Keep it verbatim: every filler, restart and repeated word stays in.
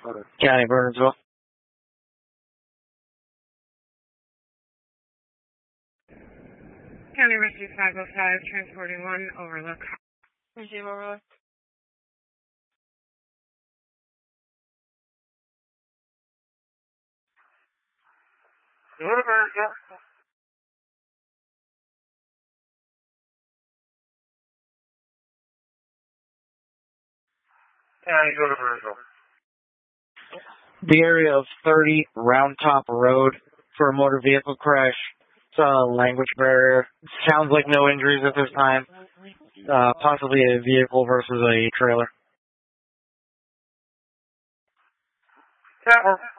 County, Burnsville. County Rescue five oh five, transporting one, Overlook. Receive Overlook. Universe, yeah. County, go to Burnsville. The area of thirty Round Top Road for a motor vehicle crash. It's a language barrier. Sounds like no injuries at this time. Uh, possibly a vehicle versus a trailer. That one.